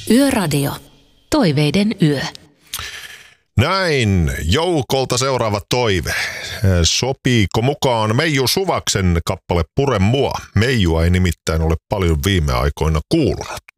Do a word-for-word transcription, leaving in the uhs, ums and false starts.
Yöradio. Toiveiden yö. Näin, Joukolta seuraava toive. Sopiiko mukaan Meiju Suvaksen kappale Pure mua? Meijua ei nimittäin ole paljon viime aikoina kuulunut.